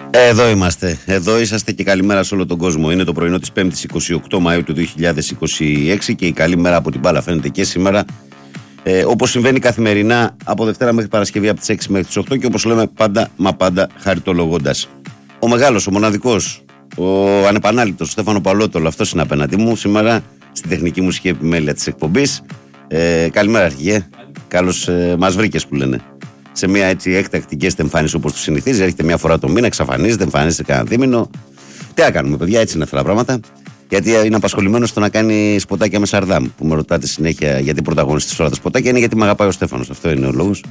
Εδώ είμαστε. Εδώ είσαστε και καλημέρα σε όλο τον κόσμο. Είναι το πρωινό της 5ης 28 Μαΐου του 2026 και η καλή μέρα από την μπάλα φαίνεται και σήμερα. Όπως συμβαίνει καθημερινά από Δευτέρα μέχρι Παρασκευή από τις 6 μέχρι τις 8 και όπως λέμε πάντα μα πάντα χαριτολογώντας. Ο μεγάλος, ο μοναδικός, ο ανεπανάληπτος, ο Στέφανο Παλότολο, αυτός είναι απέναντί μου σήμερα στην τεχνική μουσική επιμέλεια της εκπομπής. Καλημέρα, αρχηγέ. Καλώς μας βρήκες που λένε. Σε μια έτσι έκτακτη guest εμφάνιση όπως του συνηθίζει, έρχεται μια φορά το μήνα, εξαφανίζεται, εμφανίζεται κανένα δίμηνο. Τι να κάνουμε, παιδιά, έτσι είναι αυτά τα πράγματα. Γιατί είναι απασχολημένο στο να κάνει σποτάκια με Σαρδάμ. Που με ρωτάτε συνέχεια γιατί πρωταγωνιστής όλα τα σποτάκια, είναι γιατί με αγαπάει ο Στέφανος. Αυτό είναι ο λόγος.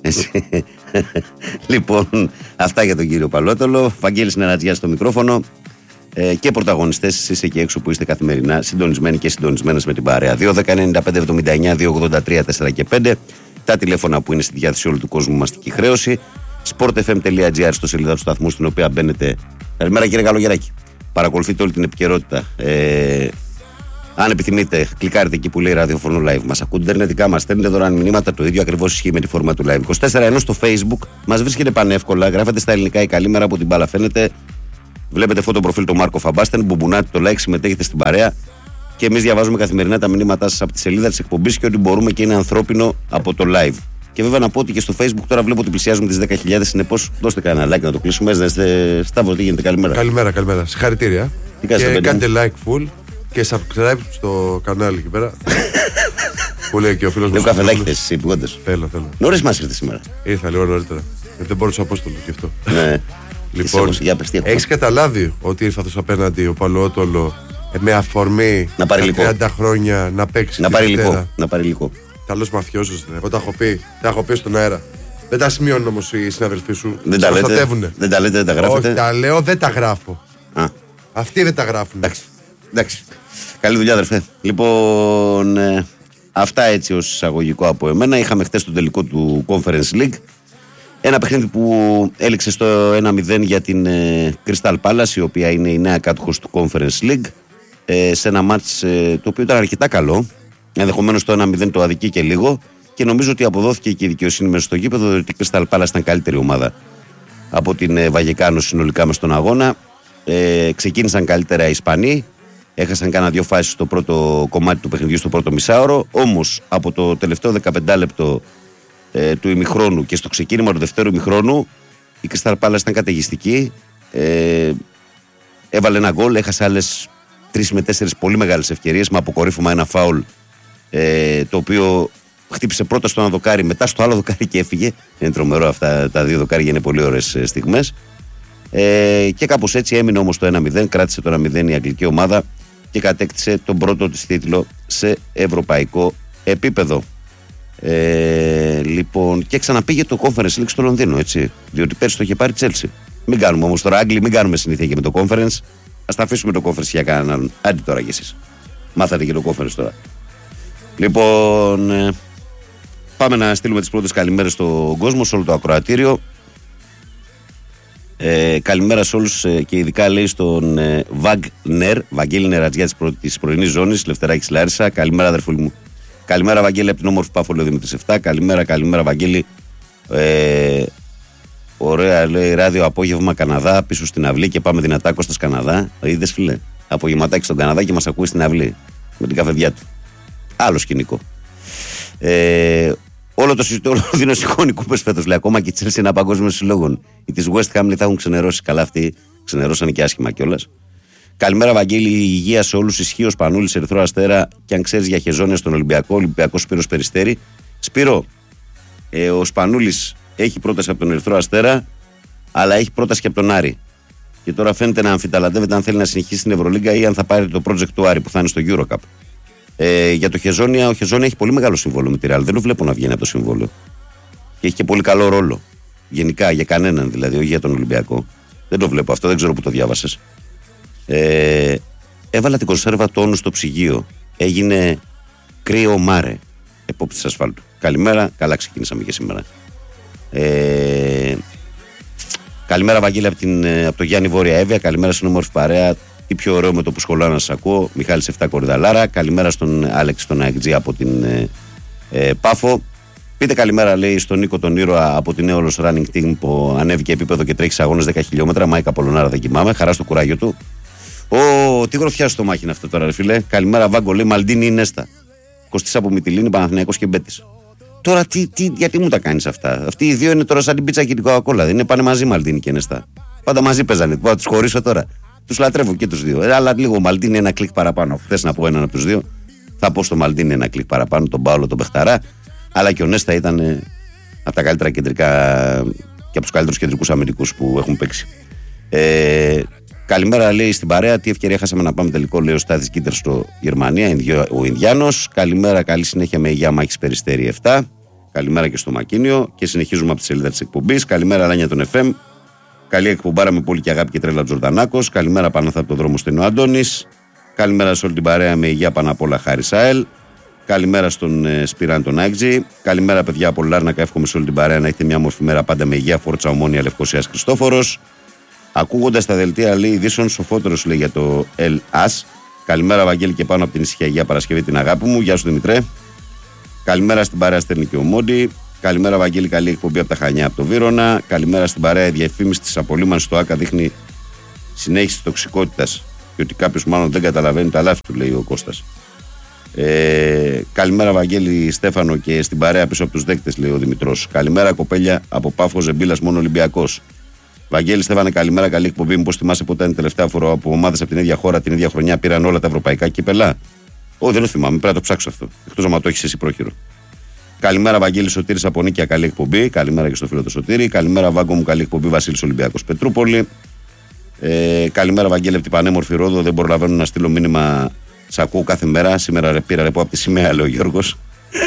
Λοιπόν, αυτά για τον κύριο Παλότολο. Βαγγέλης Νερατζιάς στο μικρόφωνο. Και πρωταγωνιστές, εσείς εκεί έξω που είστε καθημερινά συντονισμένοι και συντονισμένες με την παρέα. 2-10-95-79-283-4 και 5. Τα τηλέφωνα που είναι στη διάθεση όλου του κόσμου μαστική χρέωση. sportfm.gr στο σελίδα του σταθμού στην οποία μπαίνετε. Καλημέρα κύριε Καλογεράκη. Παρακολουθείτε όλη την επικαιρότητα. Αν επιθυμείτε, κλικάρετε εκεί που λέει ραδιοφωνό live. Μας ακούτε ιντερνετικά, μας στέλνετε δωρεάν μηνύματα. Το ίδιο ακριβώς ισχύει με τη φόρμα του live 24. Ενώ στο Facebook μας βρίσκεται πανεύκολα. Γράφετε στα ελληνικά η καλή μέρα από την μπάλα φαίνεται. Βλέπετε φωτοπροφίλ του Μάρκο Φαμπάστεν. Μπουμπουνάτε το like, συμμετέχετε στην παρέα. Και εμείς διαβάζουμε καθημερινά τα μηνύματά σας από τη σελίδα της εκπομπής και ό,τι μπορούμε και είναι ανθρώπινο από το live. Και βέβαια να πω ότι και στο Facebook τώρα βλέπω ότι πλησιάζουμε τις 10.000. Συνεπώς δώστε κανένα like να το κλείσουμε. Σταύρο, τι γίνεται, καλημέρα. Καλημέρα. Συγχαρητήρια. Και κάντε like full και subscribe στο κανάλι εκεί πέρα. Που λέει και ο φίλος μου. Λέω καφεδάκι θες εσύ, πηγόντες. Θέλω. Νωρίς μας ήρθε σήμερα. Ήρθα λίγο νωρίτερα. Δεν μπορούσα Απόστολο γι' αυτό. Ναι. Λοιπόν, έχεις καταλάβει ότι ήρθε αυτός απέναντι ο Παλαιότολο με αφορμή να πάρει 30 χρόνια να παίξει. Να πάρει υλικό. Καλός μαφιόζος. Εγώ τα έχω πει στον αέρα. Δεν τα σημειώνουν όμως οι συναδελφοί σου. Δεν τα λέτε. Δεν τα λέτε, δεν τα γράφετε. Όχι, τα λέω, δεν τα γράφω. Αυτοί δεν τα γράφουν. Εντάξει. Καλή δουλειά, αδερφέ. Λοιπόν, αυτά έτσι ως εισαγωγικό από εμένα. Είχαμε χτες τον τελικό του Conference League. Ένα παιχνίδι που έληξε στο 1-0 για την Crystal Palace, η οποία είναι η νέα κάτοχος του Conference League. Σε ένα μάτς το οποίο ήταν αρκετά καλό. Ενδεχομένως το 1-0 το αδικεί και λίγο. Και νομίζω ότι αποδόθηκε και η δικαιοσύνη μέσα στο γήπεδο, διότι η Crystal Palace ήταν καλύτερη ομάδα από την Βαγεκάνο συνολικά μες στον αγώνα. Ξεκίνησαν καλύτερα οι Ισπανοί. Έχασαν κάνα δύο φάσεις στο πρώτο κομμάτι του παιχνιδιού, στο πρώτο μισάωρο. Όμως από το τελευταίο 15 λεπτό του ημιχρόνου και στο ξεκίνημα του δευτέρου ημιχρόνου η Crystal Palace ήταν καταιγιστική. Έβαλε ένα γκολ, έχασε άλλες 3 με 4 πολύ μεγάλες ευκαιρίες με αποκορύφωμα ένα φάουλ το οποίο χτύπησε πρώτα στο ένα δοκάρι, μετά στο άλλο δοκάρι και έφυγε. Είναι τρομερό αυτά τα δύο δοκάρια, είναι πολύ ωραίες στιγμές. Και κάπως έτσι έμεινε όμως το 1-0, κράτησε το 1-0 η αγγλική ομάδα και κατέκτησε τον πρώτο της τίτλο σε ευρωπαϊκό επίπεδο. Λοιπόν, και ξαναπήγε το Conference League στο Λονδίνο, έτσι. Διότι πέρσι το είχε πάρει Chelsea. Μην κάνουμε όμως τώρα Άγγλοι, μην κάνουμε συνήθεια και με το Conference. Ας τα αφήσουμε το Conference για κανέναν άλλον. Άντε τώρα κι εσείς. Μάθατε και το Conference τώρα. Λοιπόν, πάμε να στείλουμε τις πρώτες καλημέρες στον κόσμο, σε όλο το ακροατήριο. Καλημέρα σε όλους και ειδικά λέει στον Βαγγέλη Νερατζιά της πρωινής ζώνης, Λευτεράκης Λάρισα. Καλημέρα, αδερφούλη μου. Καλημέρα, Βαγγέλη, από την όμορφη Πάφολο Δημήτρης 7. Καλημέρα, Βαγγέλη. Ωραία, λέει ράδιο απόγευμα Καναδά, πίσω στην αυλή και πάμε δυνατά Κώστας Καναδά. Είδες, φίλε, απογευματάκι στον Καναδά και μας ακούει στην αυλή με την καφεδιά του. Άλλο σκηνικό. Όλο το δίνω σηκώνει κούπες φέτος, λέει. Ακόμα και η Chelsea ένα παγκόσμιο συλλόγων. Οι της West Ham θα έχουν ξενερώσει. Καλά, αυτοί ξενερώσαν και άσχημα κιόλας. Καλημέρα, Βαγγέλη. Υγεία σε όλους. Ισχύει ο Σπανούλης, Ερυθρό Αστέρα. Και αν ξέρεις για χεζόνια στον Ολυμπιακό Σπύρος Περιστέρη. Σπύρο, ο Σπανούλης έχει πρόταση από τον Ερυθρό Αστέρα, αλλά έχει πρόταση και από τον Άρη. Και τώρα φαίνεται να αμφιταλαντεύεται αν θέλει να συνεχίσει στην Ευρωλίγκα ή αν θα πάρει το project του Άρη που θα είναι στο EuroCup. Για το Χεζόνια, ο Χεζόνια έχει πολύ μεγάλο συμβόλαιο με τη Real. Δεν το βλέπω να βγαίνει από το συμβόλαιο. Και έχει και πολύ καλό ρόλο. Γενικά για κανέναν δηλαδή, όχι για τον Ολυμπιακό. Δεν το βλέπω αυτό, δεν ξέρω που το διάβασες. Έβαλα την κονσέρβα τόνου στο ψυγείο. Έγινε κρύο μάρε. Επόπτης ασφάλτου. Καλημέρα, καλά ξεκινήσαμε και σήμερα. Καλημέρα, Βαγγέλη, από το Γιάννη Βόρεια Εύβοια. Καλημέρα στην όμορφη παρέα. Τι πιο ωραίο με το που σχολάω να σας ακούω. Μιχάλης 7 Κορυδαλάρα. Καλημέρα στον Άλεξ τον Αεκτζή από την Πάφο. Πείτε καλημέρα, λέει, στον Νίκο τον ήρωα από την Aeolus Running Team που ανέβηκε επίπεδο και τρέχει σε αγώνες 10 χιλιόμετρα. Μάικα Πολωνάρα, δεν κοιμάμαι. Χαρά στο κουράγιο του. Τι γροθιά στο μάχη είναι αυτό τώρα, ρε φίλε. Καλημέρα, Βάγκο, λέει Μαλντίνη Νέστα. Κωστής από Μυτιλίνη, Παναθηναϊκός και Μπέτης. Τώρα γιατί μου τα κάνεις αυτά. Αυτοί οι δύο είναι τώρα σαν την πίτσα και την κοκακόλα. Δεν είναι, πάνε μαζί Μαλντίνη και Νέστα. Πάντα μαζί παίζανε. Μπορώ να τους χωρίσω τώρα. Τους λατρεύω και τους δύο. Αλλά λίγο Μαλντίνη ένα κλικ παραπάνω. Θες να πω έναν από τους δύο. Θα πω στο Μαλντίνη ένα κλικ παραπάνω, τον Πάολο, τον Πεχταρά. Αλλά και ο Νέστα ήταν από τα καλύτερα κεντρικά και από τους καλύτερους κεντρικούς αμυντικούς που έχουν παίξει. Καλημέρα, λέει, στην παρέα. Τι ευκαιρία χάσαμε να πάμε τελικό, λέει ο Στάθης Κίτερ στο Γερμανία, ο Ινδιάνος. Καλημέρα, καλή συνέχεια με υγεία Μάκης Περιστέρη 7. Καλημέρα και στο Μακίνιο. Και συνεχίζουμε από τη σελίδα της εκπομπής. Καλημέρα, Λάνια των FM. Καλή εκπομπάρα με πολύ και αγάπη και τρέλα Τζορδανάκος. Καλημέρα, πάνω από τον δρόμο στενό Αντώνης. Καλημέρα σε όλη την παρέα με υγεία πάνω απ' όλα Χάρη Σάελ. Καλημέρα στον Σπυράν τον Άγτζη. Καλημέρα, παιδιά από Λάρνακα. Εύχομαι σε όλη την παρέα να έχετε μια μορφή μέρα πάντα με υγεία. Φόρτσα Ομόνια Λευκοσίας Χριστόφορος. Ακούγοντας τα δελτία, λέει, ειδήσεων σοφότερος, λέει, για το El-As. Καλημέρα, Βαγγέλη, και πάνω από την ησυχία Αγία Παρασκευή, την αγάπη μου. Γεια σου, Δημητρέ. Καλημέρα στην παρέα, στέλνει και ο Μόντι. Καλημέρα, Βαγγέλη, καλή εκπομπή από τα Χανιά, από το Βύρωνα. Καλημέρα στην παρέα. Η διαφήμιση της απολύμανσης στο ΆΚΑ δείχνει συνέχιση τοξικότητας και ότι κάποιος μάλλον δεν καταλαβαίνει τα λάθη του, λέει ο Κώστας. Καλημέρα, Βαγγέλη, Στέφανο, και στην παρέα πίσω από τους δέκτες, λέει ο Δημητρός. Καλημέρα, κοπέλια, από Πάφο Ζεμπίλας, μόνο Ολυμπιακός. Βαγγέλη, Στέφανε, καλημέρα, καλή εκπομπή. Μήπως θυμάσαι πότε ήταν η τελευταία φορά που ομάδες από την ίδια χώρα την ίδια χρονιά πήραν όλα τα ευρωπαϊκά κύπελα? Όχι, δεν το θυμάμαι, πρέπει να το ψάξω αυτό. Εκτός αν το έχεις εσύ πρόχειρο. Καλημέρα, Βαγγέλη, Σωτήρης από Νίκαια, καλή εκπομπή. Καλημέρα και στο φίλο του Σωτήρη. Καλημέρα, Βάγκο μου, καλή εκπομπή. Βασίλης Ολυμπιακός Πετρούπολη. Καλημέρα, Βαγγέλη, από την πανέμορφη Ρόδο. Δεν προλαβαίνω να στείλω μήνυμα. Σ' ακούω κάθε μέρα. Σήμερα πήρα ρεπό από τη σημαία, λέει ο Γιώργος.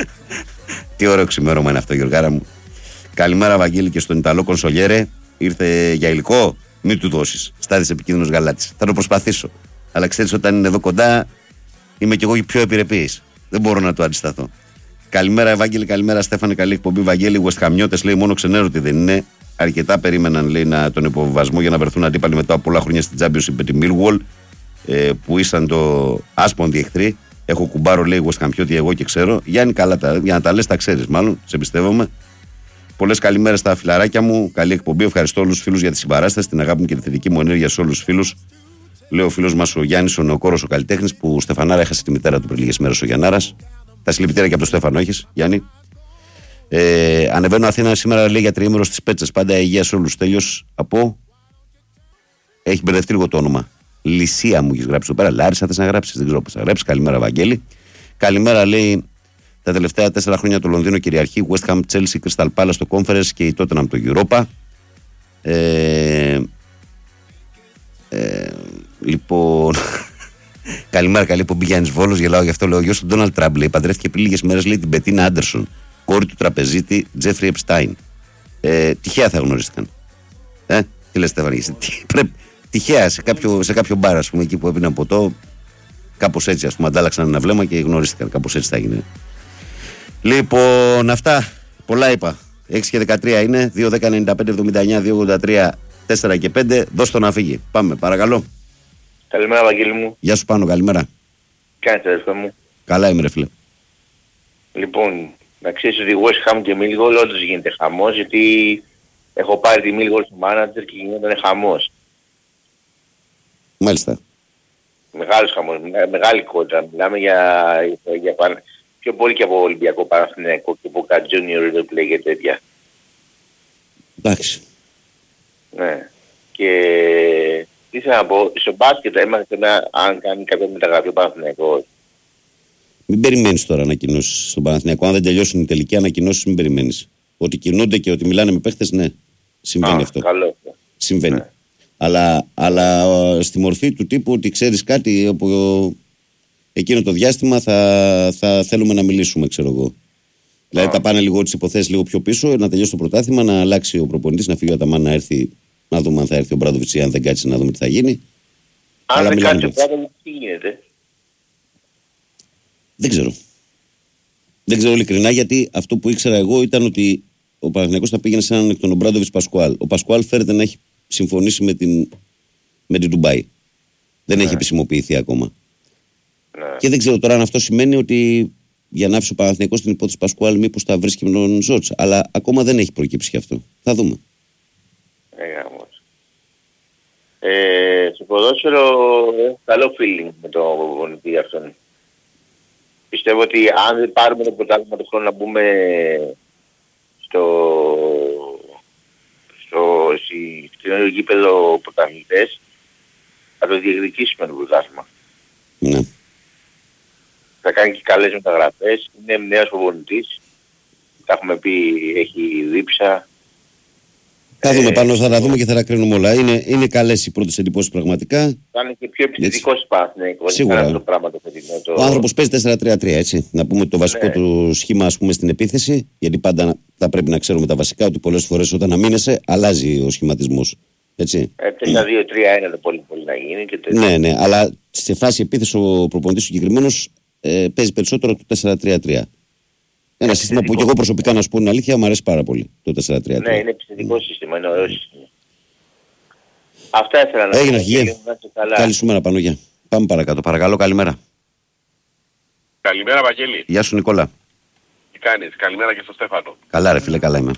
Τι ωραίο ξημέρωμα είναι αυτό, Γιωργάρα μου. Καλημέρα, Βαγγέλη, και στον Ιταλό Κονσολιέρε. Ήρθε για υλικό, μην του δώσεις. Στάδης επικίνδυνος γαλάτης. Θα το προσπαθήσω. Αλλά ξέρεις, όταν είναι εδώ κοντά, είμαι κι εγώ πιο επιρρεπής. Δεν μπορώ να το αντισταθώ. Καλημέρα, Ευάγγελη, καλημέρα, Στέφανε, καλή εκπομπή. Βαγγέλη, West Hamιώτες, λέει, μόνο ξενέρωτοι δεν είναι. Αρκετά περίμεναν, λέει, τον υποβιβασμό για να βρεθούν αντίπαλοι μετά από πολλά χρόνια στην Championship με τη Millwall, που ήσαν το άσπονδοι εχθροί. Έχω κουμπάρο, λέει, West Hamιώτη, εγώ και ξέρω. Γιάννη, καλά, για να τα λες, τα ξέρεις, μάλλον, σε πιστεύομαι. Πολλές καλημέρες στα φιλαράκια μου. Καλή εκπομπή. Ευχαριστώ όλους τους φίλους για τη συμπαράσταση, την αγάπη μου και τη θετική μου ενέργεια σε όλους τους φίλους. Λέει ο φίλος μας ο Γιάννης, ο Νεοκόρος, ο καλλιτέχνης, που Στεφανάρα έχασε τη μητέρα του πριν λίγες μέρες, ο Γιαννάρας. Τα συλληπιτήρια και από τον Στέφανο έχεις, Γιάννη. Ανεβαίνω Αθήνα σήμερα, λέει, για τριήμερο στις Πέτσες. Πάντα υγεία σε όλους. Τέλειος από. Έχει μπερδευτεί λίγο το όνομα. Λυσία μου έχει γράψει εδώ πέρα. Λάρισα θες να γράψεις, δεν ξέρω πώς θα γράψεις. Καλημέρα, Βαγγέλη. Καλημέρα, λέει. Τα τελευταία 4 χρόνια το Λονδίνο κυριαρχεί. West Ham, Chelsea, Crystal Palace στο Conference και η Tottenham το Europa. Λοιπόν. Καλημέρα, καλή εκπομπή, Γιάννης Βόλος. Γελάω γι' αυτό, λέω. Ο γιος του Ντόναλντ Τραμπ, λέει, παντρεύτηκε πριν λίγες μέρες, λέει, την Μπετίνα Άντερσον, κόρη του τραπεζίτη Τζέφρι Επστάιν. Τυχαία θα γνωρίστηκαν. Τι λες, Στέφανη, τυχαία σε κάποιο μπαρ, ας πούμε, εκεί που έπιναν ποτό. Κάπως έτσι, ας πούμε, αντάλλαξαν ένα βλέμμα και γνωρίστηκαν. Κάπως έτσι θα έγινε. Λοιπόν, αυτά. Πολλά είπα. 6 και 13 είναι. 2, 10, 95, 79, 2, 83, 4 και 5. Δώσ' το να φύγει. Πάμε, παρακαλώ. Καλημέρα, Βαγγέλη μου. Γεια σου, Πάνο, καλημέρα. Κάνετε, αδερφέ μου. Καλά είμαι, ρε φίλε. Λοιπόν, να ξέρεις ότι West Ham και Millwall όντως γίνεται χαμός, γιατί έχω πάρει τη Millwall στο manager και γινόταν χαμός. Μάλιστα. Μεγάλος χαμός, μεγάλη κόντρα. Μιλάμε για πιο πολύ και από Ολυμπιακό Παναθηναϊκό και από Boca Juniors δεν πλέγε τέτοια. Εντάξει. Ναι. Και ήθελα να πω, στο μπάσκετ έμαθε αν κάνει κάποια μεταγραφή ο Παναθηναϊκός. Μην περιμένεις τώρα ανακοινώσεις στον Παναθηναϊκό. Αν δεν τελειώσουν οι τελικοί ανακοινώσεις, μην περιμένεις. Ότι κινούνται και ότι μιλάνε με παίχτες, ναι. Συμβαίνει αυτό. Καλό. Συμβαίνει. Ναι. Αλλά στη μορφή του τύπου ότι ξέρεις κάτι από εκείνο το διάστημα θα θέλουμε να μιλήσουμε, ξέρω εγώ. Δηλαδή τα πάνε λίγο τις υποθέσεις λίγο πιο πίσω, να τελειώσει το πρωτάθλημα, να αλλάξει ο προπονητής, να φύγει ο Αταμάν, να έρθει, να δούμε αν θα έρθει ο Μπράντοβιτς ή αν δεν κάτσει, να δούμε τι θα γίνει. Αν δεν κάτσει ο Μπράντοβιτς, τι γίνεται? Δεν ξέρω. Δεν ξέρω ειλικρινά, γιατί αυτό που ήξερα εγώ ήταν ότι ο Παναθηναϊκός θα πήγαινε σε έναν εκ των Μπράντοβιτς Πασκουάλ. Ο Πασκουάλ φέρεται να έχει συμφωνήσει με την Ντουμπάι. Δεν έχει επισημοποιηθεί ακόμα. Και δεν ξέρω τώρα αν αυτό σημαίνει ότι για να άφησε ο Παναθηναϊκός την υπόθεση Πασκουάλ, μήπως τα βρίσκει με τον Ζότς. Αλλά ακόμα δεν έχει προκύψει αυτό. Θα δούμε. Στο ποδόσφαιρο καλό feeling με το προπονητή αυτόν. Πιστεύω ότι αν δεν πάρουμε το πρωτάθλημα του χρόνου να μπούμε στο γήπεδο πρωταθλητές, θα το διεκδικήσουμε το πρωτάθλημα. Ναι. Θα κάνει και καλές μεταγραφές, είναι νέος προπονητής, τα έχουμε πει, έχει δίψα. Θα δούμε πάνω, θα τα δούμε και θα τα κρίνουμε όλα. Είναι καλές οι πρώτες εντυπώσεις πραγματικά. Θα είναι και πιο επιθετικός Παναθηναϊκός. Σίγουρα. Ο άνθρωπος παίζει 4-3-3, έτσι. Να πούμε το βασικό του σχήμα, ας πούμε, στην επίθεση, γιατί πάντα θα πρέπει να ξέρουμε τα βασικά, ότι πολλές φορές όταν αμήνεσαι αλλάζει ο σχηματισμός. Έτσι. 4-2-3-1 δεν πολύ να γίνει. Και ναι, αλλά σε φάση επίθεση ο προπονητής συγκεκριμένος παίζει περισσότερο το 4-3-3. Ένα σύστημα που και εγώ προσωπικά, να σου πω την αλήθεια, μου αρέσει πάρα πολύ το 4-3-3. Ναι, είναι επιθετικό σύστημα, είναι ωραίο σύστημα. Αυτά ήθελα να πω. Έγινε αρχηγέ. Καλή σου μέρα, Πανούγια. Πάμε παρακάτω. Παρακαλώ, καλημέρα. Καλημέρα, Βαγγέλη. Γεια σου, Νικόλα. Τι κάνεις? Καλημέρα και στο Στέφανο. Καλά ρε φίλε, καλά είμαι.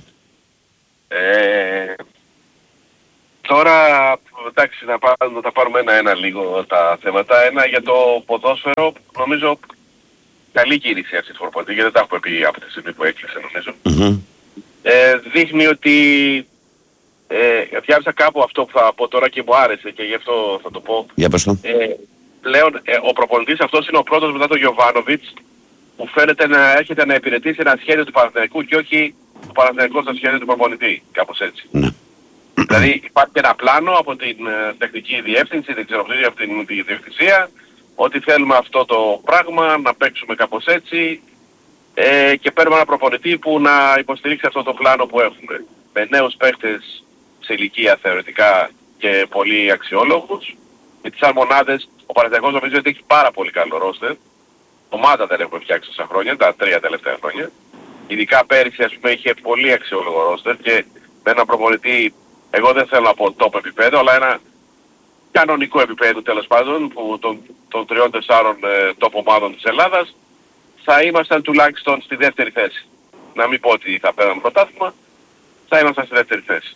Τώρα, εντάξει, να τα πάρουμε ένα-ένα λίγο τα θέματα. Ένα για το ποδόσφαιρο, νομίζω καλή κίνηση αυτή τη φορποτή, γιατί δεν τα έχουμε πει από τη στιγμή που έκλεισε, νομίζω. Δείχνει ότι διάβασα κάπου αυτό που θα πω τώρα και μου άρεσε και γι' αυτό θα το πω. Για πες το. Πλέον ο προπονητής αυτός είναι ο πρώτος μετά τον Γιοβάνοβιτς που φαίνεται να έρχεται να υπηρετήσει ένα σχέδιο του Παναθηναϊκού και όχι το Παναθηναϊκό στο σχέδιο του προπονητή. Κάπως έτσι. Ναι. Δηλαδή υπάρχει ένα πλάνο από την τεχνική διεύθυνση, δεν ξέρω από την διευθυνσία, ότι θέλουμε αυτό το πράγμα, να παίξουμε κάπως έτσι και παίρνουμε ένα προπονητή που να υποστηρίξει αυτό το πλάνο που έχουμε. Με νέους παίχτες σε ηλικία θεωρητικά και πολύ αξιόλογους. Με τις αρμονάδες, ο Παναθηναϊκός νομίζω ότι έχει πάρα πολύ καλό ρόστερ. Ομάδα δεν έχουμε φτιάξει τόσα χρόνια, τα 3 τελευταία χρόνια. Ειδικά πέρυσι, ας πούμε, είχε πολύ αξιόλογο ρόστερ και με ένα προπονητή, εγώ δεν θέλω να πω top επίπεδο, αλλά ένα κανονικό επίπεδο τέλος πάντων, που των 3-4 top ομάδων της Ελλάδας, θα ήμασταν τουλάχιστον στη δεύτερη θέση. Να μην πω ότι θα παίρναμε πρωτάθλημα, θα ήμασταν στη δεύτερη θέση.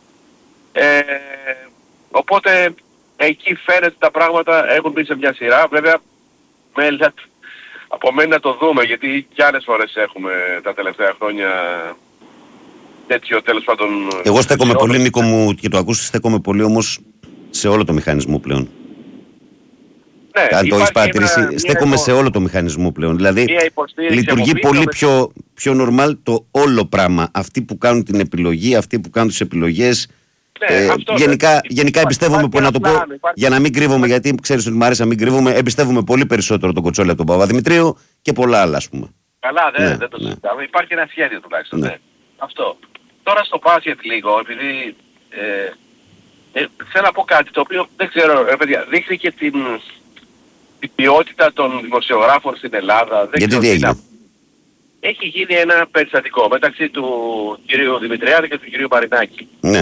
Οπότε εκεί φαίνεται τα πράγματα έχουν μπει σε μια σειρά. Βέβαια, απομένει να το δούμε, γιατί κι άλλες φορές έχουμε τα τελευταία χρόνια τέτοιο τέλος πάντων. Εγώ στέκομαι πολύ, Νίκο μου, και το ακούσεις, στέκομαι πολύ όμως σε όλο το μηχανισμό πλέον. Ναι, αν το έχεις παρατηρήσει, στέκομαι σε όλο το μηχανισμό πλέον. Δηλαδή λειτουργεί πολύ πιο normal το όλο πράγμα. Αυτοί που κάνουν την επιλογή, αυτοί που κάνουν τις επιλογές. Ναι, γενικά εμπιστεύομαι, να το πω, για να μην κρύβομαι, γιατί ξέρεις ότι μου αρέσει να μην κρύβομαι, εμπιστεύομαι πολύ περισσότερο τον Κοτσόλη από τον Παπαδημητρίου και πολλά άλλα, ας πούμε. Καλά, δεν το συζητάμε. Υπάρχει ένα σχέδιο τουλάχιστον. Ναι. Αυτό. Τώρα στο μπάσκετ λίγο, επειδή θέλω να πω κάτι το οποίο δεν ξέρω, παιδιά, δείχνει και την ποιότητα των δημοσιογράφων στην Ελλάδα. Γιατί τι έγινε? Έχει γίνει ένα περιστατικό μεταξύ του κυρίου Δημητριάδη και του κυρίου Μαρινάκη. Ναι.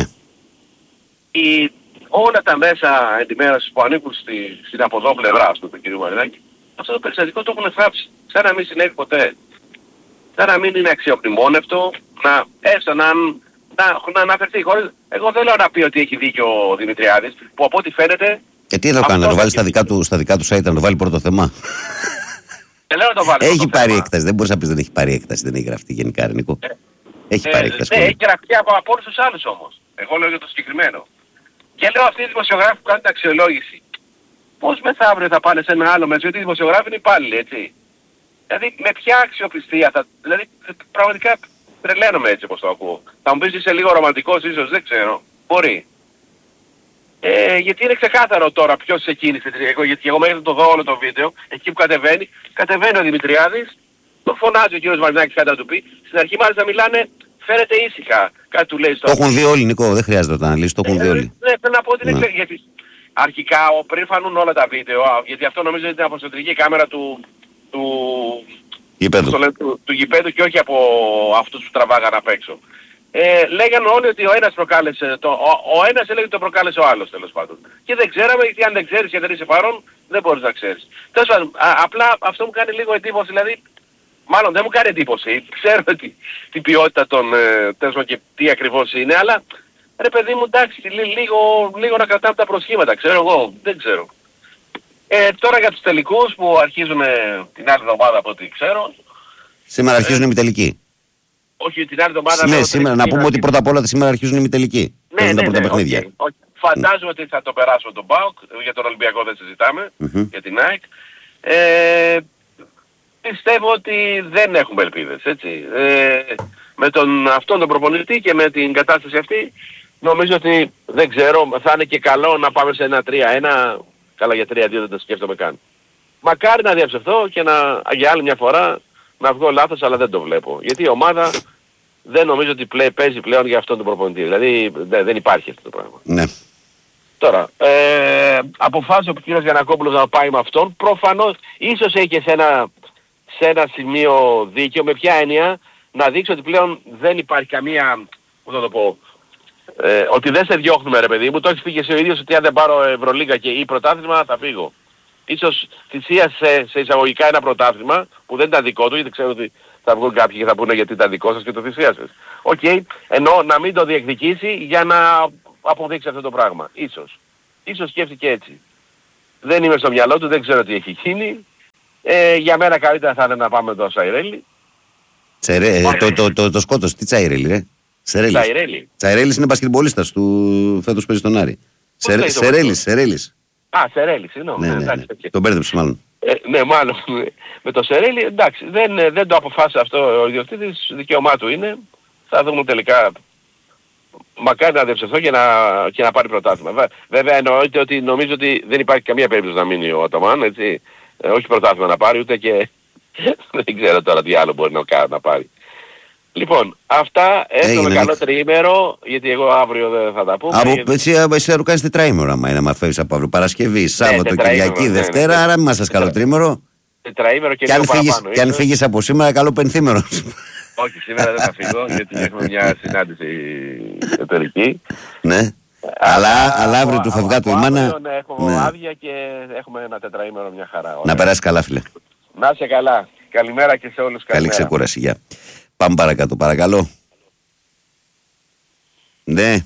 Όλα τα μέσα ενημέρωσης που ανήκουν στην από εδώ πλευρά του κυρίου Μαρινάκη, αυτό το περιστατικό το έχουν γράψει. Σαν να μην συνέβη ποτέ. Σαν να μην είναι αξιοπνημόνευτο, έστω να αναφερθεί. Εγώ δεν λέω να πει ότι έχει δίκιο ο Δημητριάδης, που από ό,τι φαίνεται. Και τι θα το κάνει, να το βάλει στα δικά του site, να το βάλει πρώτο θέμα. Λέω να το βάλει. Έχει πάρει έκταση, δεν μπορεί να πει δεν έχει πάρει έκταση, δεν έχει γραφτεί γενικά, Νίκο. Έχει πάρει έκταση. Ναι, έχει γραφτεί από όλους τους άλλους όμως. Εγώ λέω για το συγκεκριμένο. Και λέω αυτοί οι δημοσιογράφοι που κάνουν την αξιολόγηση, πώς μεθαύριο θα πάνε σε ένα άλλο μέσο, γιατί οι δημοσιογράφοι είναι υπάλληλοι, έτσι. Δηλαδή με ποια αξιοπιστία θα. Δηλαδή πραγματικά τρελαίνομαι έτσι όπως το ακούω. Θα μου πεις είσαι λίγο ρομαντικός ίσως, δεν ξέρω. Μπορεί. Γιατί είναι ξεκάθαρο τώρα ποιος ξεκίνησε. Γιατί εγώ μέχρι το δω όλο το βίντεο, εκεί που κατεβαίνει ο Δημητριάδης, το φωνάζει ο κύριος Μαρινάκης κάτι να του πει. Στην αρχή μάλιστα μιλάνε, φαίνεται ήσυχα. Κάτι του λέει στο. Το έχουν δει όλοι, Νικό, δεν χρειάζεται να το αναλύσει, το έχουν δει όλοι. Ναι, θέλω να πω ότι είναι γιατί αρχικά πριν φανούν όλα τα βίντεο, γιατί αυτό νομίζω είναι την αποστολική κάμερα του γηπέδου και όχι από αυτούς που τραβάγαν απ' έξω. Λέγανε όλοι ότι ο ένας προκάλεσε, ο ένας έλεγε ότι το προκάλεσε ο άλλος τέλος πάντων. Και δεν ξέραμε, γιατί αν δεν ξέρεις και δεν είσαι παρόν, δεν μπορείς να ξέρεις. Τέλος πάντων, απλά αυτό μου κάνει λίγο εντύπωση, δηλαδή μάλλον δεν μου κάνει εντύπωση. Ξέρω την ποιότητα των τέσσερων και τι ακριβώς είναι, αλλά ρε παιδί μου, εντάξει, λίγο να κρατάμε τα προσχήματα, ξέρω εγώ, δεν ξέρω. Τώρα για τους τελικούς που αρχίζουν την άλλη εβδομάδα από ό,τι ξέρω. Σήμερα αρχίζουν οι ημιτελικοί. Όχι, την άλλη εβδομάδα. Ναι, σήμερα, να πούμε ότι πρώτα απ' όλα σήμερα αρχίζουν οι ημιτελικοί. Ναι, τα πρώτα παιχνίδια. Okay. Φαντάζομαι ότι θα το περάσουμε τον ΠΑΟΚ, για τον Ολυμπιακό δεν συζητάμε, για την ΑΕΚ. Πιστεύω ότι δεν έχουμε ελπίδες, έτσι. Με αυτόν τον προπονητή και με την κατάσταση αυτή, νομίζω ότι δεν ξέρω, θα είναι και καλό να πάμε σε ένα 3-1, καλά για 3-2 δεν το σκέφτομαι καν. Μακάρι να διαψευθώ και για άλλη μια φορά να βγω λάθος, αλλά δεν το βλέπω. Γιατί η ομάδα δεν νομίζω ότι παίζει πλέον για αυτόν τον προπονητή. Δηλαδή δεν υπάρχει αυτό το πράγμα. Ναι. Τώρα, αποφάσισε ο κ. Γιαννακόπουλος να πάει με αυτόν. Προφανώς, ίσως έχει και σε ένα σημείο δίκαιο, με ποια έννοια, να δείξει ότι πλέον δεν υπάρχει καμία, πώς θα το πω, ότι δεν σε διώχνουμε ρε παιδί μου. Το έχεις πει και εσύ ο ίδιος ότι αν δεν πάρω Ευρωλίγκα ή πρωτάθλημα θα φύγω. Ίσως θυσίασε σε εισαγωγικά ένα πρωτάθλημα που δεν ήταν δικό του, γιατί ξέρω ότι θα βγουν κάποιοι και θα πούνε γιατί ήταν δικό σας και το θυσίασες. Οκ, ενώ να μην το διεκδικήσει για να αποδείξει αυτό το πράγμα. Ίσως σκέφτηκε έτσι. Δεν είμαι στο μυαλό του, δεν ξέρω τι έχει γίνει. Για μένα καλύτερα θα είναι να πάμε εδώ Τσαϊρέλη. Το σκότος, τι Τσαϊρέλη ρε. Τσαϊρέλης είναι μπασκετμπολίστας του φέτος παίζει στον Άρη. Σερέλης. Σερέλη, συγγνώμη. Ναι. Τον μπέρδεψε μάλλον. Ναι, μάλλον. Με το Σερέλη, εντάξει, δεν το αποφάσισε αυτό ο ιδιοκτήτης, δικαίωμά του είναι. Θα δούμε τελικά. Μακάρι να διαψευθώ και να πάρει πρωτάθλημα. Βέβαια εννοείται ότι νομίζω ότι δεν υπάρχει καμία περίπτωση να μείνει ο Αταμάν, έτσι. Όχι πρωτάθλημα να πάρει, ούτε και δεν ξέρω τώρα τι άλλο μπορεί να πάρει. Λοιπόν, αυτά, εύχομαι καλό τριήμερο, γιατί εγώ αύριο δεν θα τα πούμε. Εσύ θα κάνεις τετραήμερο άμα είναι, άμα φεύγεις από αύριο. Παρασκευή, Σάββατο, Κυριακή, Δευτέρα, άρα μην μας σας καλό τρίμερο. Τετραήμερο και λίγο παραπάνω. Και αν φύγεις από σήμερα, καλό πενθήμερο. Όχι, σήμερα δεν θα φύγω, γιατί έχουμε μια συνάντηση εταιρική. Ναι. Αλλά αύριο του φευγάτου η μάνα. Έχουμε άδεια και έχουμε ένα τετραήμερο μια χαρά. Να περάσει καλά, φίλε. Να είσαι καλά. Καλημέρα και σε όλους. Καλή ξεκούραση, γεια. Πάμε παρακάτω, παρακαλώ. Ναι.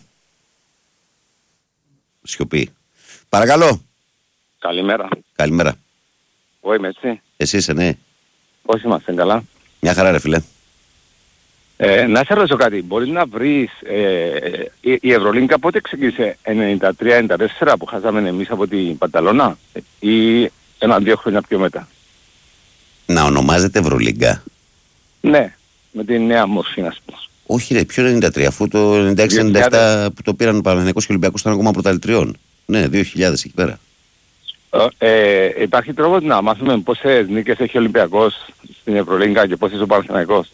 Σιωπή. Παρακαλώ. Καλημέρα. Καλημέρα. Εγώ είμαι έτσι. Εσύ είσαι, ναι. Πώς είμαστε, καλά. Μια χαρά ρε φίλε. Να σε ρωτήσω κάτι. Μπορείς να βρεις η Ευρωλίγκα πότε ξεκίνησε, 93-94 που χάσαμε εμείς από την Πανταλώνα ή 1-2 χρόνια πιο μετά? Να ονομάζεται Ευρωλίγκα? Ναι, με την νέα μορφή να πούμε. Όχι ρε, ποιο 93, αφού το 96-97 που το πήραν ο Παναθηναϊκός και ο Ολυμπιακός ήταν ακόμα πρωταθλητριών. Ναι, 2000 εκεί πέρα. Υπάρχει τρόπος να μάθουμε πόσες νίκες έχει ο Ολυμπιακός στην Ευρωλίγκα και πόσες ο Παναθηναϊκός?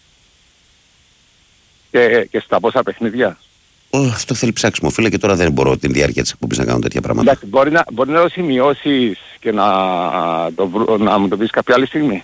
Και στα πόσα παιχνίδια? Αυτό θέλει ψάξιμο φίλε, και τώρα δεν μπορώ την διάρκεια της εκπομπής να κάνω τέτοια πράγματα. Εντάξει, μπορεί να το σημειώσεις και να μου το πεις κάποια άλλη στιγμή.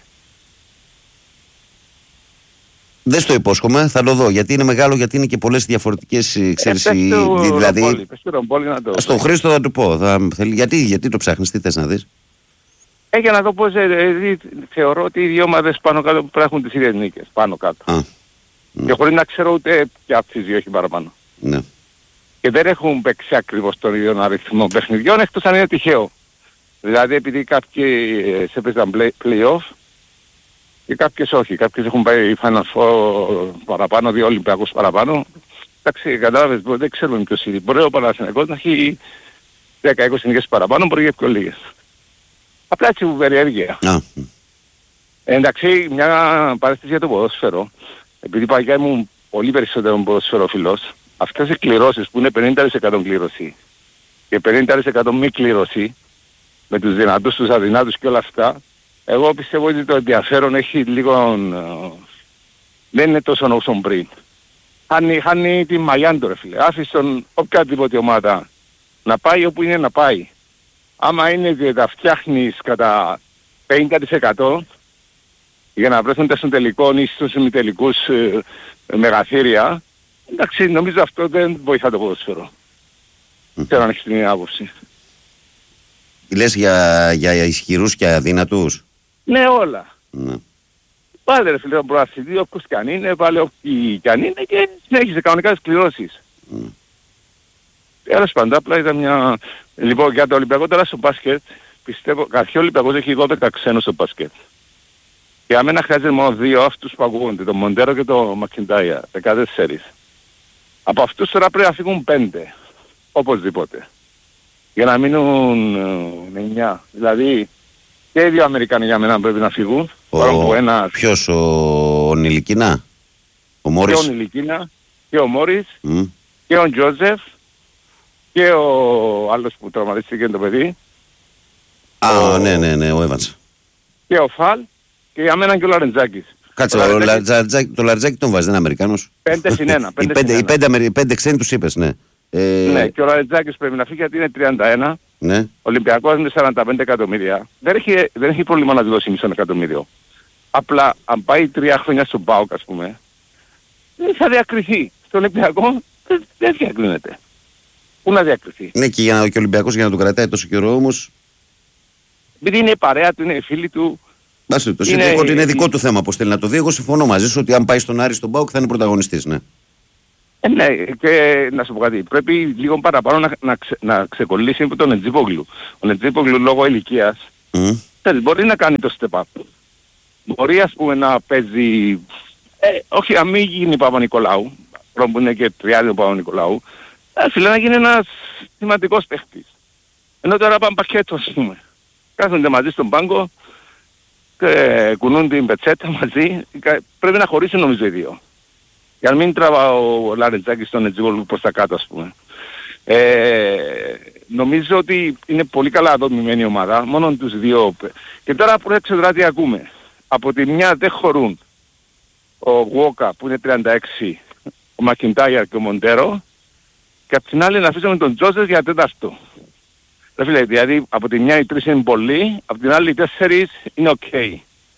Δεν στο υπόσχομαι, θα το δω, γιατί είναι μεγάλο, γιατί είναι και πολλές διαφορετικές, ξέρεις, δηλαδή... Στον Χρήστο θα του πω, γιατί το ψάχνεις, τι θες να δεις? Για να δω πώς, θεωρώ ότι οι δύο ομάδες πάνω κάτω πρέπει να έχουν τις ίδιες νίκες, πάνω κάτω. Και χωρίς να ξέρω ούτε ποια από τις δύο έχει παραπάνω. Ναι. Και δεν έχουν παίξει ακριβώς τον ίδιο αριθμό παιχνιδιών, εκτός αν είναι τυχαίο. Δηλαδή επειδή κάποιοι έπαιζαν play-off και κάποιες όχι. Κάποιες έχουν πάει Final Four παραπάνω, 2 Ολυμπιακούς παραπάνω. Εντάξει, κατάλαβες, δεν ξέρουμε ποιος είναι. Μπορεί ο Παναθηναϊκός να έχει 10-20 νίκες παραπάνω, μπορεί και πιο λίγες. Απλά έτσι που περιέργεια. Εντάξει, μια παρέστηση για το ποδόσφαιρο. Επειδή παλιά ήμουν πολύ περισσότερο ποδοσφαιροφιλός, αυτές οι κληρώσεις που είναι 50% κλήρωση και 50% μη κλήρωση, με τους δυνατούς, τους αδυνάτους και όλα αυτά, εγώ πιστεύω ότι το ενδιαφέρον έχει λίγο... δεν είναι τόσο όσο πριν. Χάνει τη μαγιά του ρε φίλε. Άφησε τον οποιαδήποτε ομάδα να πάει όπου είναι να πάει. Άμα είναι και τα φτιάχνεις κατά 50% για να βρεθούν στον τελικό ή στους ημιτελικούς μεγαθύρια, εντάξει, νομίζω αυτό δεν βοηθά το ποδόσφαιρο. Θέλω να έχεις την άποψη. Λες για ισχυρούς και αδύνατους? Ναι, όλα. Ναι. Βάλε ρε φίλε τον προαθλητή, όποιος κι αν είναι, βάλε όποιοι κι αν είναι και συνέχισε κανονικά τις κληρώσεις. Τέλος πάντων, απλά ήταν μια... Λοιπόν, για το Ολυμπιακό τώρα στο μπάσκετ, πιστεύω, καθώς ο Ολυμπιακός έχει 12 ξένους στο μπάσκετ. Και αμένα χρειάζεται μόνο 2 αυτούς που ακούγονται, τον Μοντέρο και τον Μακιντάια, 14. Από αυτούς τώρα πρέπει να φύγουν 5, οπωσδήποτε. Για να μείνουν 9. Δηλαδή, και οι 2 Αμερικάνοι για μένα πρέπει να φύγουν. Ποιος, ο Νιλικίνα, ο Μόρις. Και ο Νιλικίνα, και ο Μόρις, και ο Τζόζεφ, και ο άλλος που τραυματίστηκε το παιδί. Ναι, ο Εύανς. Και ο Φαλ, και για μένα και ο Λαρεντζάκης. Κάτσε, το Λαρεντζάκη τον βάζει, δεν είναι Αμερικάνος. 5-1. Οι 5 ξένοι τους είπες, ναι. Ναι, και ο Λαρεντζάκης πρέπει να φύγει γιατί είναι 31. Ναι. Ο Ολυμπιακός είναι 45 εκατομμύρια. Δεν έχει πρόβλημα να του δώσει μισό εκατομμύριο. Απλά αν πάει 3 χρόνια στον ΠΑΟΚ, ας πούμε, θα διακριθεί. Στο Ολυμπιακό δεν διακρίνεται. Πού να διακριθεί. Ναι, και ο Ολυμπιακός για να το κρατάει τόσο καιρό όμως. Επειδή είναι η παρέα του, είναι η φίλη του. Είναι δικό του θέμα πώς θέλει να το δει. Εγώ συμφωνώ μαζί σου ότι αν πάει στον Άρη στον ΠΑΟΚ θα είναι πρωταγωνιστής, ναι. Ναι, και να σου πω κάτι. Πρέπει λίγο παραπάνω να ξεκολλήσει από τον Νετζίπογλου. Ο Νετζίπογλου λόγω ηλικίας μπορεί να κάνει το step up. Μπορεί ας πούμε να παίζει... όχι, να μην γίνει Παπα-Νικολάου, που είναι και τριάδιο Παπα-Νικολάου, φίλε να γίνει ένας σημαντικός παίχτης. Ενώ τώρα πάνε πακέτο ας πούμε. Κάθονται μαζί στον πάγκο, κουνούν την πετσέτα μαζί, πρέπει να χωρίσουν νομίζω οι δύο. Για να μην τραβά ο Λαρεντζάκης στον Νετζίπογλου προς τα κάτω ας πούμε. Νομίζω ότι είναι πολύ καλά δομημένη η ομάδα, μόνο τους δύο. Και τώρα που έξω τι ακούμε. Από τη μια δεν χωρούν ο Γουόκα που είναι 36, ο Μακιντάιαρ και ο Μοντέρο, και από την άλλη να αφήσουμε τον Τζόζεφ για τέταρτο. Δηλαδή από τη μια οι 3 είναι πολλοί, από την άλλη οι 4 είναι ok.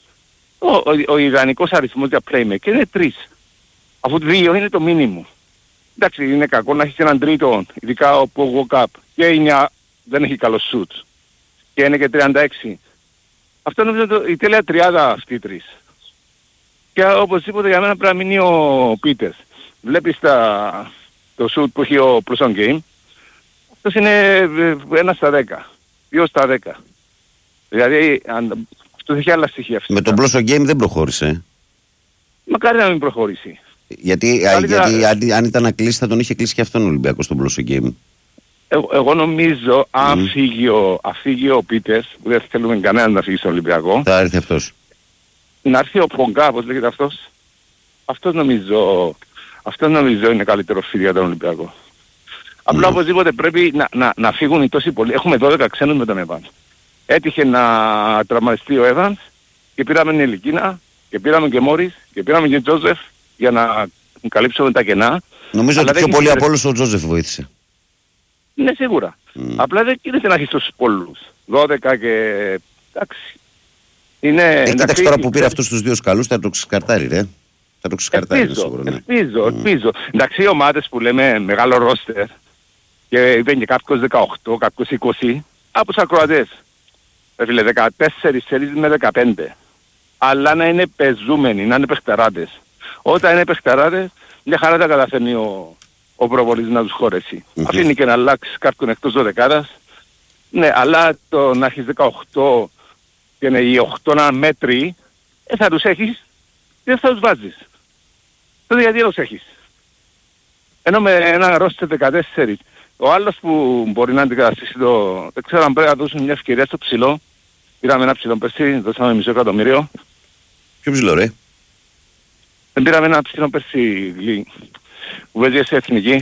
Ο ιδανικός αριθμός για playmaker είναι 3. Αφού 2 είναι το μήνυμο. Εντάξει, είναι κακό να έχεις έναν τρίτο, ειδικά ο Γουόκαπ και 9 δεν έχει καλό σουτ. Και είναι και 36. Αυτό νομίζω η τέλεια τριάδα αυτή οι 3. Και οπωσδήποτε για μένα πρέπει να μείνει ο Πίτερς. Βλέπεις το σουτ που έχει ο Plus on Game. Αυτός είναι 1 στα 10. 2 στα 10. Δηλαδή αυτός έχει άλλα στοιχεία. Με τον Plus on Game δεν προχώρησε. Μακάρι να μην προχωρήσει. Γιατί αν ήταν να κλείσει θα τον είχε κλείσει και αυτόν ο Ολυμπιακός στον Plus on Game. Εγώ νομίζω αν φύγει ο Πίτερς, που δεν θέλουμε κανέναν να φύγει στον Ολυμπιακό, θα έρθει αυτός. Να έρθει ο Πονγκά, πώς λέγεται αυτός. Αυτός νομίζω είναι καλύτερο φύγει για τον Ολυμπιακό. Απλά οπωσδήποτε πρέπει να φύγουν οι τόσοι πολλοί. Έχουμε 12 ξένους με τον Εύανς. Έτυχε να τραυματιστεί ο Εύανς και πήραμε Νιλικίνα και πήραμε και Μόρις και πήραμε και Τζόζεφ για να καλύψουμε τα κενά. Νομίζω ότι πιο πολύ από όλους ο Τζόζεφ βοήθησε. Ναι, σίγουρα. Απλά δεν γίνεται να έχεις τόσους πολλούς. 12 και... εντάξει. Κοίταξε τώρα που πήρε αυτούς τους δύο σκαλούς θα το ξεσκαρτάρει ρε. Θα το ξεσκαρτάρει σίγουρα. Ελπίζω. Εντάξει, οι ομάδες που λέμε μεγάλο ρόστερ και είπαν και κάποιος 18, κάποιος 20, από τους ακροατές. Φίλε, 14 σελίδες με 15. Αλλά να είναι πεζούμενοι, να είναι παιχτεράτες. Όταν είναι παιχτεράτες, μια χαρά τα καταφέρνει ο προπονητής να τους χωρέσει. Αφήνει και να αλλάξει κάποιον εκτός 12. Ναι, αλλά το να έχεις 18 και οι 8 να μέτροι, θα τους έχεις και δεν θα τους βάζεις. Τότε γιατί τους έχεις. Ενώ με ένα ρόστερ 14, ο άλλος που μπορεί να αντικαταστήσει δεν ξέρω αν πρέπει να δώσουν μια ευκαιρία στο ψηλό. Πήραμε ένα ψηλό πέρσι, δώσαμε μισό εκατομμύριο. Ποιο ψηλό ρε? Δεν πήραμε ένα ψηλό πέρσι που παίζει σε εθνική.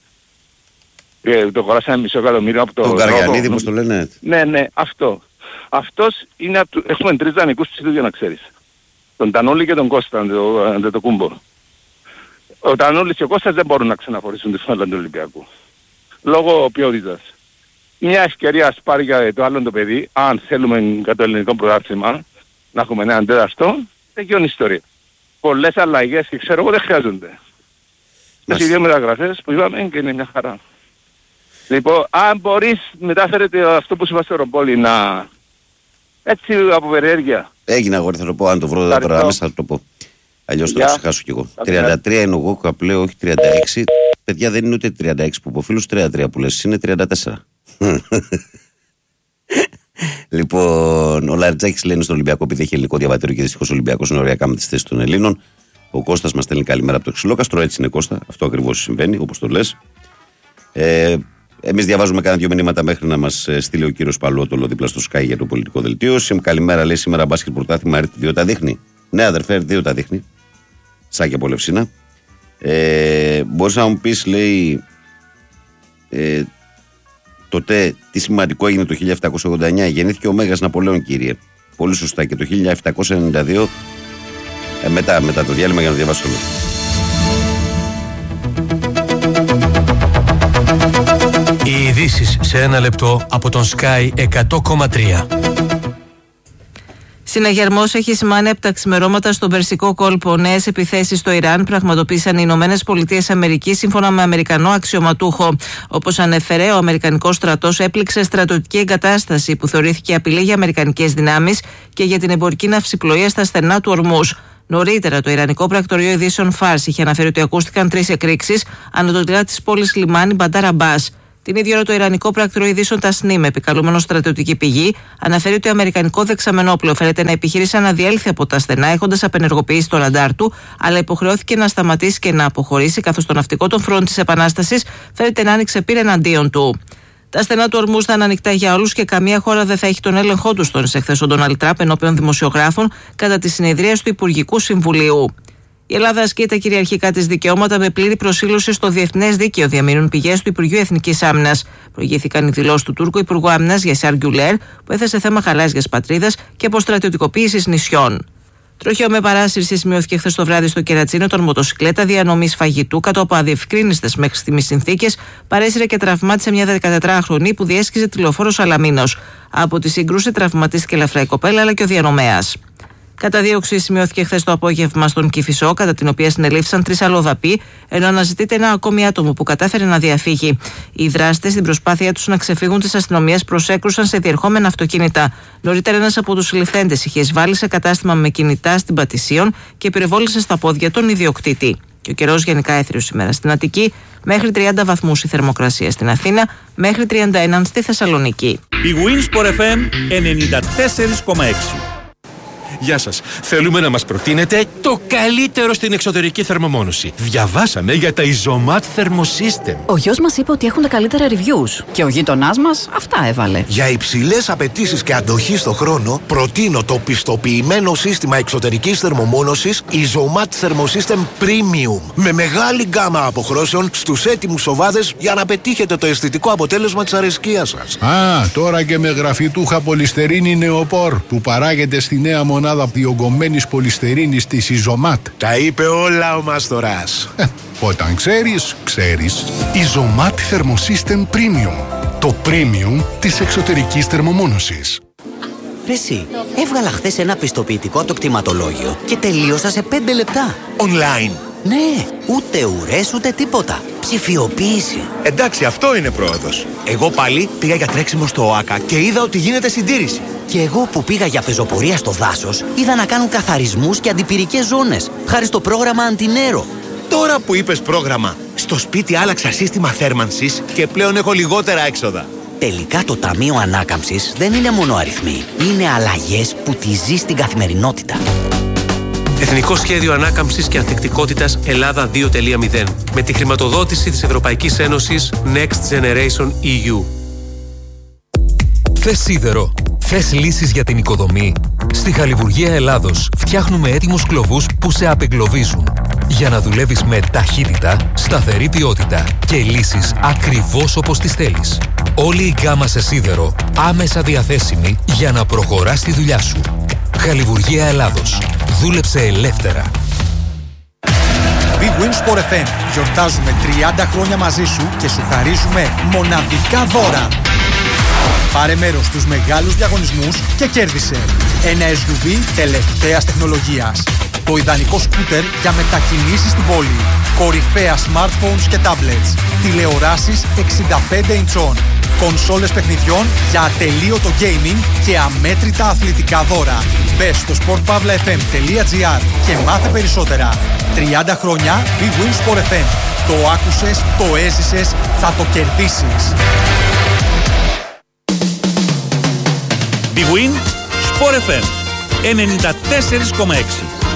Το χωράσαμε μισό εκατομμύριο από το Καριανίδη, πώς το λένε. Ναι, αυτό. Αυτός είναι έχουμε 3 δανεικούς ψηλούς για να ξέρεις. Τον Τανούλη και τον Κώστα, το Κούμπο. Ο Τανούλης και ο Κώστας δεν μπορούν να ξαναφορήσουν τη φάλα του Ολυμπιακού. Λόγω ποιότητας. Μια ευκαιρία ας πάρει για το άλλο το παιδί, αν θέλουμε για το ελληνικό πρωτάθλημα, να έχουμε έναν τέταρτο, τελειώνει η ιστορία. Πολλές αλλαγές και ξέρω εγώ δεν χρειάζονται. Τις δύο μεταγραφές που είπαμε και είναι μια χαρά. Λοιπόν, αν μπορείς μετά φέρετε αυτό που σου είπα στο Ρομπόλι να έτσι από περιέργεια Έγινε αγόρι, θα το πω. Αν το βρω τώρα μέσα, θα το πω. Αλλιώς θα το ξεχάσω κι εγώ. 33 είναι εγώ, καπλέω, όχι 36. Παιδιά, δεν είναι ούτε 36 που πω. Φίλους 33 που λες, είναι 34. Λοιπόν, ο Λαριτζάκης λέει στον Ολυμπιακό, επειδή έχει ελληνικό διαβατήριο και δυστυχώς ο Ολυμπιακός είναι ωριακά με τις θέσεις των Ελλήνων. Ο Κώστας μας στέλνει καλημέρα από το Ξυλόκαστρο. Έτσι είναι, Κώστα. Αυτό ακριβώς συμβαίνει, όπως το λες. Εμείς διαβάζουμε κάνα 2 μηνύματα μέχρι να μας στείλει ο κύριος Παλότολο δίπλα στο Sky για το πολιτικό δελτίο. Καλημέρα, λέει σήμερα μπάσκετ πρωτάθλημα ΕΡΤ 2 τα δείχνει. Ναι, αδερφέ, 2 τα δείχνει. Σάκη από Λευσίνα. Μπορείς να μου πεις, λέει, τότε τι σημαντικό έγινε το 1789. Γεννήθηκε ο Μέγας Ναπολέων, κύριε. Πολύ σωστά. Και το 1792 μετά το διάλειμμα για να διαβάσουμε. Οι ειδήσεις σε 1 λεπτό από τον Sky 100,3. Συναγερμός έχει σημάνει από τα ξημερώματα στον Περσικό κόλπο. Νέες επιθέσεις στο Ιράν πραγματοποίησαν οι Ηνωμένες Πολιτείες Αμερικής σύμφωνα με Αμερικανό αξιωματούχο. Όπως ανέφερε, ο Αμερικανικός στρατός έπληξε στρατιωτική εγκατάσταση που θεωρήθηκε απειλή για αμερικανικές δυνάμεις και για την εμπορική ναυσιπλοεία στα στενά του Ορμούς. Νωρίτερα, το Ιρανικό πρακτορείο ειδήσεων Φάρς είχε αναφέρει ότι ακούστηκαν 3 εκρήξεις ανατολικά της πόλης λιμάνι Μπαντάρ Αμπάς. Την ίδια ώρα, το Ιρανικό πρακτορείο ειδήσεων Τασνίμ, επικαλούμενο στρατιωτική πηγή, αναφέρει ότι το αμερικανικό δεξαμενόπλαιο φαίνεται να επιχείρησε να διέλθει από τα στενά, έχοντας απενεργοποιήσει το ραντάρ του, αλλά υποχρεώθηκε να σταματήσει και να αποχωρήσει, καθώς το ναυτικό των φρόντ της Επανάστασης φαίνεται να άνοιξε πύρα εναντίον του. Τα στενά του Ορμούς θα είναι ανοιχτά για όλους και καμία χώρα δεν θα έχει τον έλεγχό του, τόνισε χθες ο Ντόναλντ Τραμπ ενώπιον δημοσιογράφων κατά τη συνεδρίαση του Υπουργικού Συμβουλίου. Η Ελλάδα ασκεί τα κυριαρχικά της δικαιώματα με πλήρη προσήλωση στο διεθνές δίκαιο, διαμείνουν πηγές του Υπουργείου Εθνικής Άμυνας. Προηγήθηκαν οι δηλώσεις του Τούρκου Υπουργού Άμυνας Γιασάρ Γκιουλέρ, που έθεσε θέμα χαλάζιας πατρίδας και αποστρατιωτικοποίησης νησιών. Τροχαίο με παράσυρση σημειώθηκε χθες το βράδυ στο Κερατσίνο των μοτοσυκλέτα διανομής φαγητού κάτω από αδιευκρίνιστες μέχρι στιγμής συνθήκες. Παρέσυρε και τραυμάτισε μια 14χρονη που διέσχιζε τη λεωφόρο Σαλαμίνος. Από τη σύγκρουση τραυματίστηκε ελαφρά η κοπέλα αλλά και ο διανομέας. Καταδίωξη σημειώθηκε χθες το απόγευμα στον Κηφισό, κατά την οποία συνελήφθησαν 3 αλλοδαποί, ενώ αναζητείται ένα ακόμη άτομο που κατάφερε να διαφύγει. Οι δράστες, στην προσπάθειά τους να ξεφύγουν της αστυνομίας, προσέκρουσαν σε διερχόμενα αυτοκίνητα. Νωρίτερα, ένας από τους συλληφθέντες είχε εισβάλει σε κατάστημα με κινητά στην Πατησίων και πυροβόλησε στα πόδια τον ιδιοκτήτη. Και ο καιρός γενικά έθριος σήμερα στην Αττική, μέχρι 30 βαθμούς η θερμοκρασία στην Αθήνα, μέχρι 31 στη Θεσσαλονίκη. Η Winsport FM 94,6. Γεια σας. Θέλουμε να μας προτείνετε το καλύτερο στην εξωτερική θερμομόνωση. Διαβάσαμε για τα Isomat Thermosystem. Ο γιος μας είπε ότι έχουν τα καλύτερα reviews και ο γείτονάς μας αυτά έβαλε. Για υψηλές απαιτήσεις και αντοχή στο χρόνο, προτείνω το πιστοποιημένο σύστημα εξωτερικής θερμομόνωσης Isomat Thermosystem Premium. Με μεγάλη γκάμα αποχρώσεων στους έτοιμους σοβάδες για να πετύχετε το αισθητικό αποτέλεσμα της αρεσκίας σας. Τώρα και με γραφιτούχα πολυστερίνη νεοπόρ που παράγεται στη νέα μονάδα διογκωμένης πολυστερίνης της Isomat. Τα είπε όλα ο Μάστορας. Όταν ξέρεις, ξέρεις. Isomat Thermosystem Premium. Το premium της εξωτερικής θερμομόνωσης. Ρε εσύ, έβγαλα χθες ένα πιστοποιητικό από το κτηματολόγιο και τελείωσα σε 5 λεπτά. Online. Ναι, ούτε ουρές ούτε τίποτα. Ψηφιοποίηση. Εντάξει, αυτό είναι πρόοδος. Εγώ πάλι πήγα για τρέξιμο στο ΟΑΚΑ και είδα ότι γίνεται συντήρηση. Και εγώ που πήγα για πεζοπορία στο δάσος, είδα να κάνουν καθαρισμούς και αντιπυρικές ζώνες, χάρη στο πρόγραμμα Αντινέρο. Τώρα που είπες πρόγραμμα, στο σπίτι άλλαξα σύστημα θέρμανσης και πλέον έχω λιγότερα έξοδα. Τελικά το Ταμείο Ανάκαμψης δεν είναι μόνο αριθμοί. Είναι αλλαγές που τη ζεις στην καθημερινότητα. Εθνικό Σχέδιο Ανάκαμψης και Ανθεκτικότητας Ελλάδα 2.0 με τη χρηματοδότηση της Ευρωπαϊκής Ένωσης Next Generation EU. Θες σίδερο? Θες λύσεις για την οικοδομή? Στη Χαλιβουργία Ελλάδος φτιάχνουμε έτοιμους κλωβούς που σε απεγκλωβίζουν για να δουλεύεις με ταχύτητα, σταθερή ποιότητα και λύσεις ακριβώς όπως τις θέλεις. Όλη η γκάμα σε σίδερο άμεσα διαθέσιμη για να προχωράς τη δουλειά σου. Χαλιβουργία Ελλάδος. Δούλεψε ελεύθερα. Big Win Sport FM. Γιορτάζουμε 30 χρόνια μαζί σου και σου χαρίζουμε μοναδικά δώρα. Πάρε μέρος στους μεγάλους διαγωνισμούς και κέρδισε ένα SUV τελευταίας τεχνολογίας. Το ιδανικό σκούτερ για μετακινήσεις στην πόλη. Κορυφαία smartphones και tablets. Τηλεοράσεις 65 inch. Κονσόλες παιχνιδιών για ατελείωτο gaming και αμέτρητα αθλητικά δώρα. Μπες στο sportpavlafm.gr και μάθε περισσότερα. 30 χρόνια Big Win Sport FM. Το άκουσες, το έζησες, θα το κερδίσεις. Big Win Sport FM 94,6.